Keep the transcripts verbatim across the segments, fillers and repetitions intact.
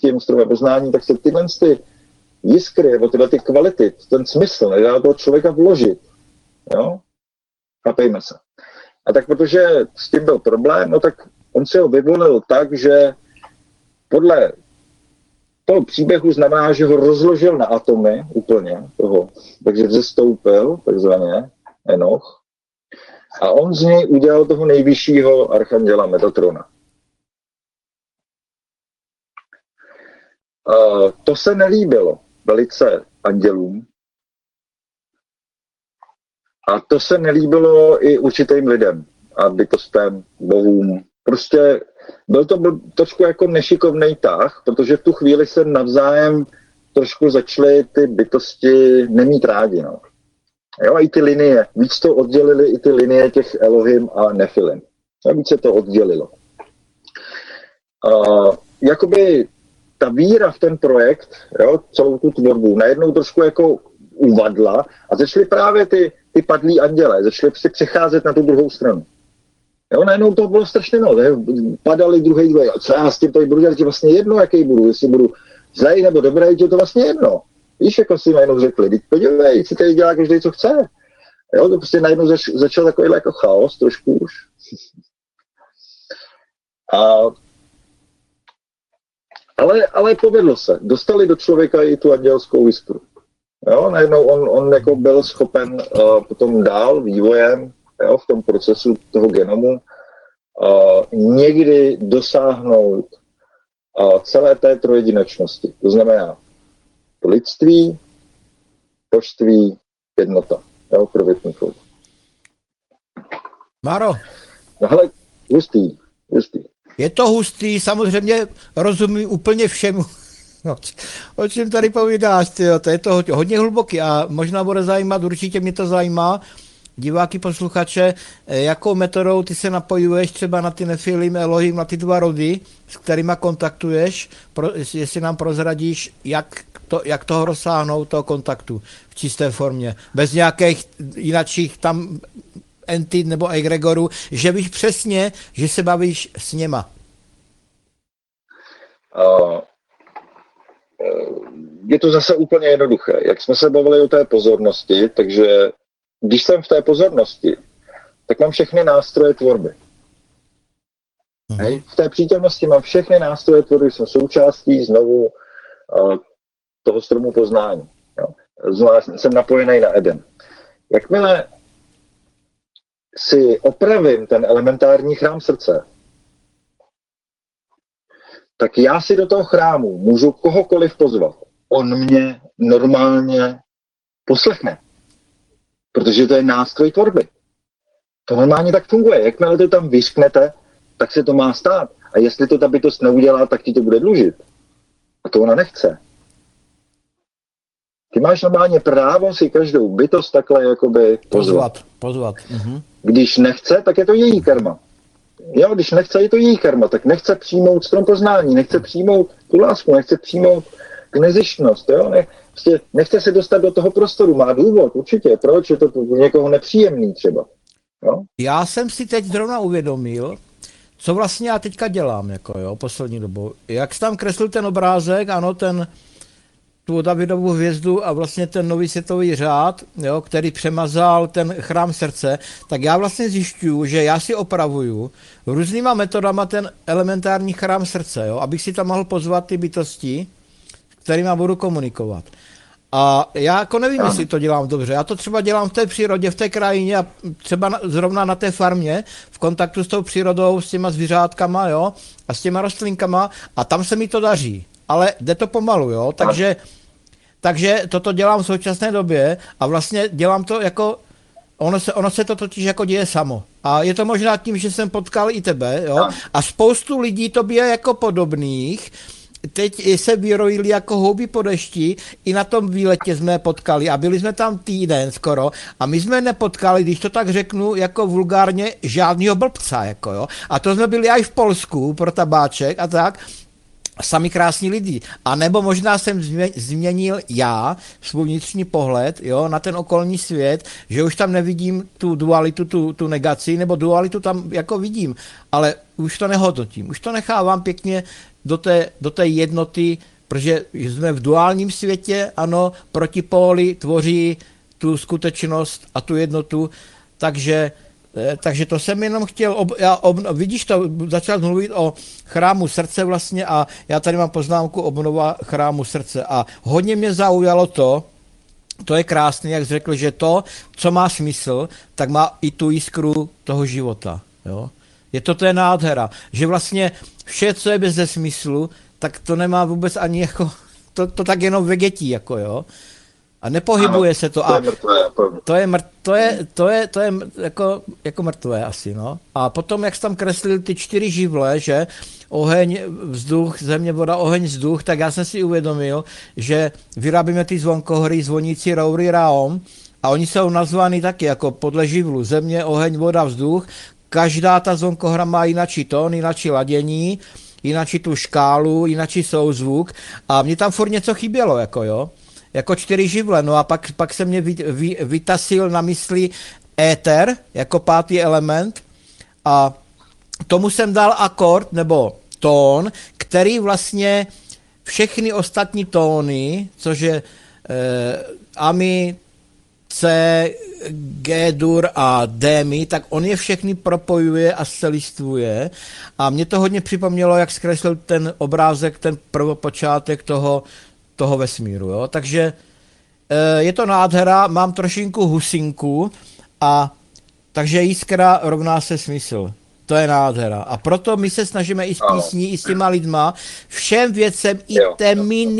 tím strojové poznání, tak se tyhle ty jiskry, nebo tyhle ty kvality, ten smysl nedá toho člověka vložit. Jo? Chápejme se. A tak protože s tím byl problém, no tak on si ho vyvolil tak, že podle toho příběhu znamená, že ho rozložil na atomy úplně toho, takže vzestoupil, takzvaně, Enoch, a on z něj udělal toho nejvyššího archanděla Metatrona. Uh, to se nelíbilo velice andělům a to se nelíbilo i určitým lidem a bytostem, bohům. Prostě byl to byl trošku jako nešikovnej tah, protože v tu chvíli se navzájem trošku začaly ty bytosti nemít rádi. No. Jo, a i ty linie, víc to oddělili i ty linie těch Elohim a Nefilim. A víc se to oddělilo. Uh, jakoby ta víra v ten projekt, jo, celou tu tvorbu, najednou trošku jako uvadla a začaly právě ty, ty padlí anděle, začaly si přecházet na tu druhou stranu. Jo, najednou to bylo strašně moc, padali druhý druhý, co já s tím tady budu dělat, je vlastně jedno, jaký budu, jestli budu zlej nebo dobrý, je to vlastně jedno. Víš, jako si najednou řekli, teď podívej, si tady dělá každý, co chce. Jo, to prostě najednou zač, začal takový jako chaos trošku už. A, ale, ale povedlo se, dostali do člověka i tu andělskou jiskru. Jo, najednou on, on jako byl schopen uh, potom dál vývojem, jo, v tom procesu toho genomu uh, někdy dosáhnout uh, celé té trojedinečnosti. To znamená lidství, božství, jednota. Jo, prvotní kód. Maro. No hele, hustý, hustý. Je to hustý, samozřejmě rozumím úplně všemu. No, o čem tady povídáš, tyjo, to je to hodně hluboký a možná bude zajímat, určitě mě to zajímá, diváky, posluchače, jakou metodou ty se napojuješ třeba na ty Nefilim, Elohim, na ty dva rody, s kterýma kontaktuješ, pro, jestli nám prozradíš, jak, to, jak toho rozsáhnout, toho kontaktu v čisté formě, bez nějakých jináčích tam entit nebo egregorů, že víš přesně, že se bavíš s něma. Uh, je to zase úplně jednoduché. Jak jsme se bavili o té pozornosti, takže když jsem v té pozornosti, tak mám všechny nástroje tvorby. Mm. Hej? V té přítomnosti mám všechny nástroje tvorby, jsem součástí znovu uh, toho stromu poznání. Jo? Znovu jsem napojený na Eden. Jakmile si opravím ten elementární chrám srdce, tak já si do toho chrámu můžu kohokoliv pozvat. On mě normálně poslechne. Protože to je nástroj tvorby. To normálně tak funguje. Jakmile to tam vyřknete, tak se to má stát. A jestli to ta bytost neudělá, tak ti to bude dlužit. A to ona nechce. Ty máš normálně právo si každou bytost takhle jakoby pozvat. Pozvat, pozvat. Mhm. Když nechce, tak je to její karma. Jo, když nechce, je to její karma, tak nechce přijmout strom poznání, nechce přijmout tu lásku, nechce přijmout nezištnost, jo, ne, prostě nechce se dostat do toho prostoru, má důvod, určitě, proč je to u někoho nepříjemný třeba, jo. Já jsem si teď zrovna uvědomil, co vlastně já teďka dělám, jako jo, poslední dobou. Jak jsi tam kreslil ten obrázek, ano, ten, tu Davidovu hvězdu a vlastně ten nový světový řád, jo, který přemazal ten chrám srdce, tak já vlastně zjišťuju, že já si opravuju různýma metodama ten elementární chrám srdce, jo, abych si tam mohl pozvat ty bytosti, s kterými budu komunikovat. A já jako nevím, jestli to dělám dobře. Já to třeba dělám v té přírodě, v té krajině a třeba na, zrovna na té farmě, v kontaktu s tou přírodou, s těma zvířátkama, jo, a s těma rostlinkama a tam se mi to daří. Ale jde to pomalu, jo, takže, takže toto dělám v současné době a vlastně dělám to jako, ono se, ono se to totiž jako děje samo. A je to možná tím, že jsem potkal i tebe, jo, a spoustu lidí tobě jako podobných, teď se vyrojili jako houby po dešti, i na tom výletě jsme potkali a byli jsme tam týden skoro a my jsme nepotkali, když to tak řeknu, jako vulgárně žádnýho blbca, jako jo. A to jsme byli i v Polsku pro tabáček a tak, sami krásní lidi. A nebo možná jsem změnil já svůj vnitřní pohled, jo, na ten okolní svět, že už tam nevidím tu dualitu, tu, tu negaci, nebo dualitu tam jako vidím, ale už to nehodnotím, už to nechávám pěkně do té, do té jednoty, protože jsme v duálním světě, ano, protipóly tvoří tu skutečnost a tu jednotu, takže, takže to jsem jenom chtěl, ob, já ob, vidíš to, začal mluvit o chrámu srdce vlastně a já tady mám poznámku obnova chrámu srdce a hodně mě zaujalo to, to je krásné, jak jsi řekl, že to, co má smysl, tak má i tu jiskru toho života, jo. Je to té nádhera, že vlastně vše, co je bez smyslu, tak to nemá vůbec ani jako, to, to tak jenom vegetí, jako jo. A nepohybuje ano, se to. To a je mrtvé. To je, mrt, to je, to je, to je jako, jako mrtvé asi, no. A potom, jak jsi tam kreslil ty čtyři živle, že oheň, vzduch, země, voda, oheň, vzduch, tak já jsem si uvědomil, že vyrábíme ty zvonkohory, zvonící roury raom a oni jsou nazvány taky jako podle živlu. Země, oheň, voda, vzduch. Každá ta zvonkohra má jinačí tón, jinačí ladění, jinačí tu škálu, jinačí souzvuk a mně tam furt něco chybělo, jako jo. Jako čtyři živle, no a pak, pak se mě vy, vy, vytasil na mysli éter jako pátý element a tomu jsem dal akord nebo tón, který vlastně všechny ostatní tóny, což je eh, ami, C, G dur a D mi, tak on je všechny propojuje a celistvuje a mě to hodně připomnělo, jak zkreslil ten obrázek, ten prvopočátek toho toho vesmíru, jo. Takže e, je to nádhera, mám trošinku husinku a takže jiskra rovná se smysl. To je nádhera. A proto my se snažíme i s písní, i s těma lidma, všem věcem, i té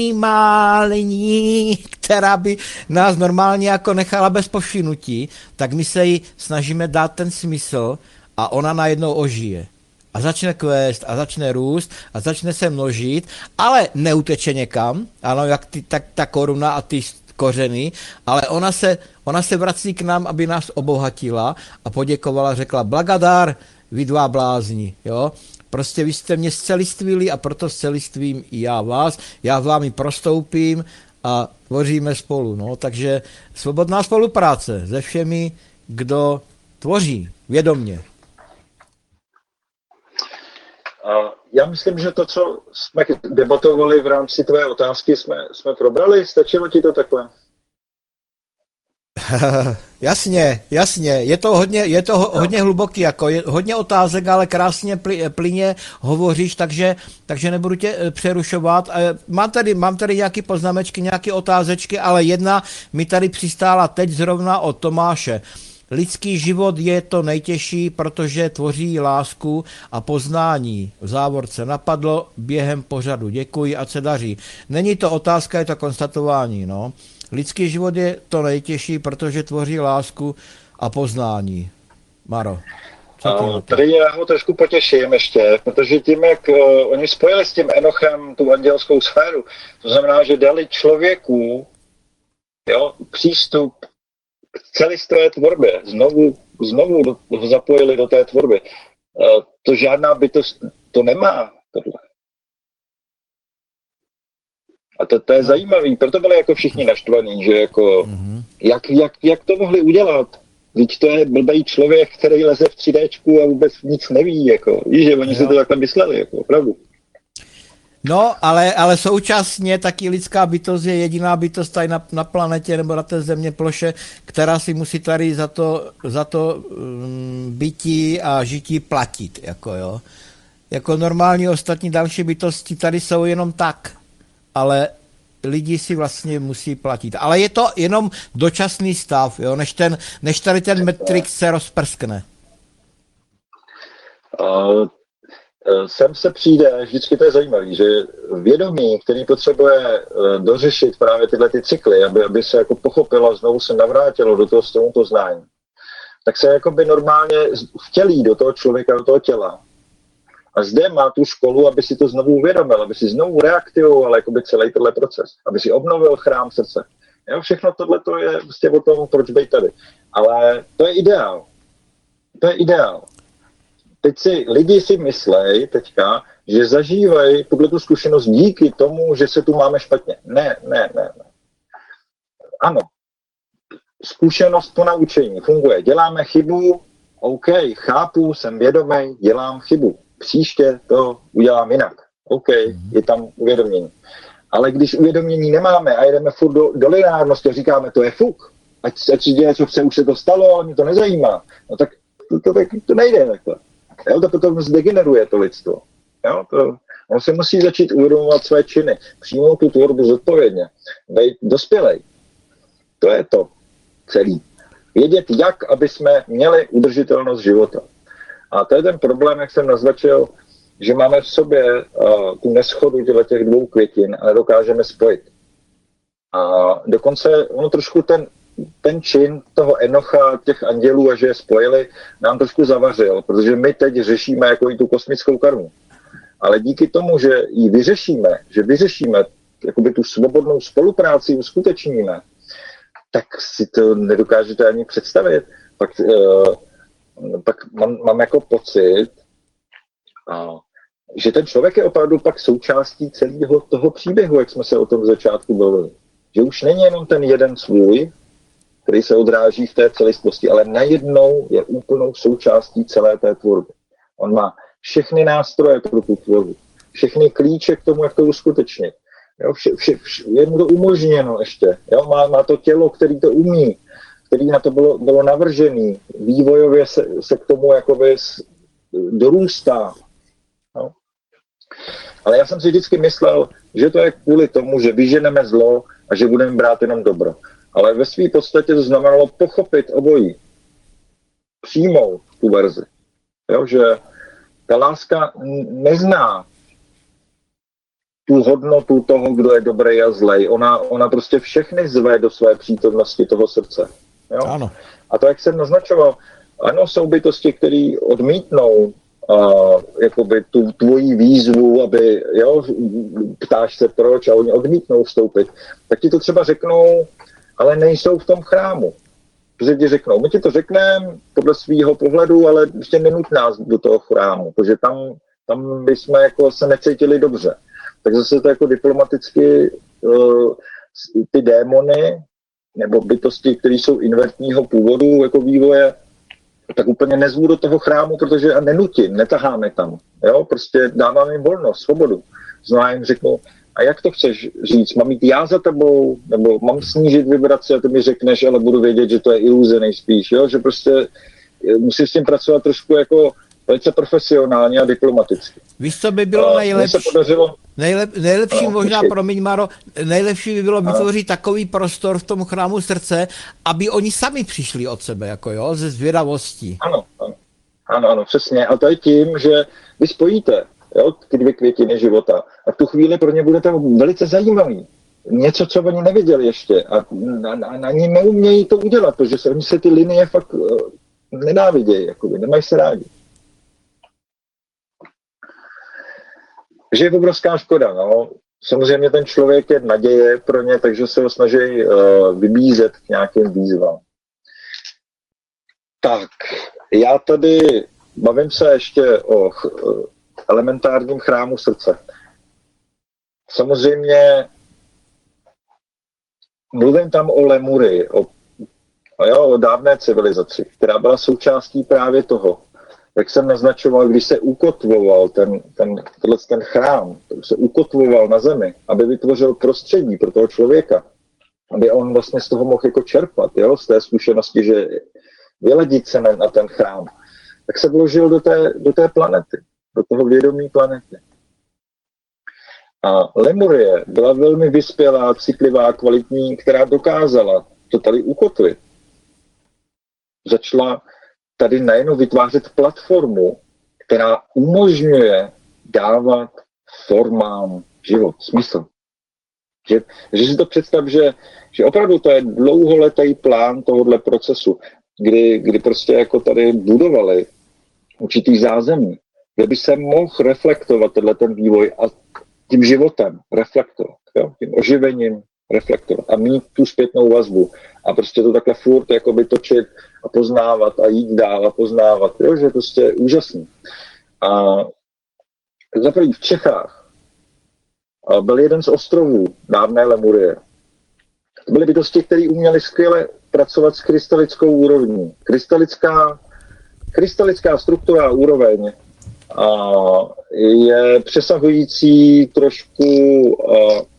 minimální, která by nás normálně jako nechala bez povšimnutí, tak my se jí snažíme dát ten smysl a ona najednou ožije. A začne kvést, a začne růst, a začne se množit, ale neuteče někam, ano, jak ty, tak ta koruna a ty kořeny, ale ona se, ona se vrací k nám, aby nás obohatila a poděkovala, řekla, blagadár, vy dva blázni, jo. Prostě vy jste mě zcelistvili a proto zcelistvím i já vás, já vámi prostoupím a tvoříme spolu, no. Takže svobodná spolupráce se všemi, kdo tvoří vědomně. Já myslím, že to, co jsme debatovali v rámci tvé otázky, jsme, jsme probrali. Stačilo ti to takhle? Jasně, jasně. Je to hodně, je to hodně hluboký, jako je hodně otázek, ale krásně plyně hovoříš, takže, takže nebudu tě přerušovat. Mám tady, mám tady nějaké poznámečky, nějaké otázečky, ale jedna mi tady přistála teď zrovna od Tomáše. Lidský život je to nejtěžší, protože tvoří lásku a poznání. V závorce napadlo během pořadu. Děkuji a se daří. Není to otázka, je to konstatování. No. Lidský život je to nejtěžší, protože tvoří lásku a poznání. Maro. A tady já ho trošku potěším ještě, protože tím, jak uh, oni spojili s tím Enochem tu andělskou sféru, to znamená, že dali člověku jo, přístup k celistvé tvorbě. Znovu, znovu do, zapojili do té tvorby. Uh, to žádná bytost to nemá. Tohle. A to, to je zajímavý, proto byli jako všichni naštvaní, že jako, mm-hmm. jak, jak, jak to mohli udělat? Víš, to je blbej člověk, který leze v tři déčku a vůbec nic neví, jako. Víš, že oni jo. si to takhle mysleli, jako, opravdu. No, ale, ale současně taky lidská bytost je jediná bytost tady na, na planetě nebo na té země ploše, která si musí tady za to, za to um, bytí a žití platit, jako jo. Jako normální ostatní další bytosti tady jsou jenom tak, ale lidi si vlastně musí platit. Ale je to jenom dočasný stav, jo, než, ten, než tady ten Matrix se rozprskne. Uh, sem se přijde, vždycky to je zajímavé, že vědomí, který potřebuje uh, dořešit právě tyhle ty cykly, aby, aby se jako pochopilo, znovu se navrátilo do toho stromu poznání, tak se jakoby normálně vtělí do toho člověka, do toho těla. A zde má tu školu, aby si to znovu uvědomil, aby si znovu reaktivoval jakoby celý tenhle proces, aby si obnovil chrám srdce. Jo, všechno tohle to je vlastně o tom, proč být tady. Ale to je ideál. To je ideál. Teď si lidi si myslej teďka, že zažívají tuto zkušenost díky tomu, že se tu máme špatně. Ne, ne, ne, ne. Ano. Zkušenost po naučení funguje. Děláme chybu, OK, chápu, jsem vědomý, dělám chybu. Příště to udělám jinak. OK, je tam uvědomění. Ale když uvědomění nemáme a jedeme furt do, do lineárnosti a říkáme, to je fuk, ať, ať si děje, co chce, už se to stalo, mě to nezajímá, no tak to, to, to, to nejde takhle. Jo, to potom zdegeneruje to lidstvo. Jo, to, on se musí začít uvědomovat své činy, přijmout tu tvorbu zodpovědně, být dospělej. To je to celý. Vědět, jak, aby jsme měli udržitelnost života. A to je ten problém, jak jsem naznačil, že máme v sobě uh, tu neschodu těch dvou květin a nedokážeme spojit. A dokonce ono trošku ten, ten čin toho Enocha, těch andělů, a že je spojili, nám trošku zavařil, protože my teď řešíme jako i tu kosmickou karmu. Ale díky tomu, že ji vyřešíme, že vyřešíme jakoby tu svobodnou spolupráci uskutečníme, tak si to nedokážete ani představit. Pak, uh, pak mám, mám jako pocit, uh, že ten člověk je opravdu pak součástí celého toho příběhu, jak jsme se o tom v začátku bavili. Že už není jenom ten jeden svůj, který se odráží v té celistvosti, ale najednou je úplnou součástí celé té tvorby. On má všechny nástroje pro tu tvorbu, všechny klíče k tomu, jak to uskutečnit. Jo, vše, vše, vše, je mu to umožněno ještě. Jo, má, má to tělo, který to umí, který na to bylo, bylo navržený. Vývojově se, se k tomu jakoby dorůstá. Jo. Ale já jsem si vždycky myslel, že to je kvůli tomu, že vyženeme zlo a že budeme brát jenom dobro. Ale ve své podstatě to znamenalo pochopit obojí. Přijmout tu verzi. Jo, že ta láska nezná tu hodnotu toho, kdo je dobrý a zlej. Ona, ona prostě všechny zve do své přítomnosti toho srdce. Jo? Ano. A to, jak jsem naznačoval, ano, jsou bytosti, které odmítnou uh, jakoby tu tvoji výzvu, aby, jo, ptáš se proč, a oni odmítnou vstoupit, tak ti to třeba řeknou, ale nejsou v tom chrámu. Protože ti řeknou, my ti to řekneme podle svýho pohledu, ale ještě nenut nás do toho chrámu, protože tam, tam bychom jako se necítili dobře. Tak zase to jako diplomaticky uh, ty démony nebo bytosti, které jsou invertního původu jako vývoje, tak úplně nezvu do toho chrámu, protože a nenutím, netaháme tam. Jo? Prostě dávám jim volnost, svobodu. Znamená jim řeknu, a jak to chceš říct? Mám jít já za tebou? Nebo mám snížit vibraci a ty mi řekneš, ale budu vědět, že to je iluze nejspíš. Jo? Že prostě musíš s tím pracovat trošku jako velice profesionálně a diplomaticky. Víš, co by bylo nejlepší? Podařilo... Nejlep, nejlepší no, možná, promiň Maro, nejlepší by bylo vytvořit takový prostor v tom chrámu srdce, aby oni sami přišli od sebe, jako jo, ze zvědavostí. Ano, ano, ano, ano, přesně. A to je tím, že vy spojíte, jo, ty dvě květiny života a v tu chvíli pro ně budete velice zajímavý. Něco, co oni neviděli ještě a na, na, na ní neumějí to udělat, protože se, oni se ty linie fakt uh, nenávidějí, jakoby, nemají se rádi. Že je obrovská škoda, no. Samozřejmě ten člověk je naděje pro ně, takže se ho snaží uh, vybízet k nějakým výzvám. Tak, já tady bavím se ještě o uh, elementárním chrámu srdce. Samozřejmě mluvím tam o Lemurii, o, jo, o dávné civilizaci, která byla součástí právě toho, jak jsem naznačoval, když se ukotvoval ten, ten, ten chrám, se ukotvoval na zemi, aby vytvořil prostředí pro toho člověka, aby on vlastně z toho mohl jako čerpat, jo, z té zkušenosti, že vyladit se na, na ten chrám, tak se vložil do té, do té planety, do toho vědomí planety. A Lemurie byla velmi vyspělá, citlivá, kvalitní, která dokázala to tady ukotvit. Začala tady najednou vytvářet platformu, která umožňuje dávat formám život, smysl. Že, že si to představ, že, že opravdu to je dlouholetý plán tohohle procesu, kdy, kdy prostě jako tady budovali určitý zázemí, kde by se mohl reflektovat tenhle ten vývoj a tím životem reflektovat, jo? Tím oživením reflektovat a mít tu zpětnou vazbu a prostě to takhle furt jakoby točit a poznávat a jít dál a poznávat, jo? Že je prostě úžasný. A zaprvé v Čechách byl jeden z ostrovů dávné Lemurie. To byly bytosti, které uměly skvěle pracovat s krystalickou úrovní. Krystalická, krystalická struktura a úroveň je přesahující trošku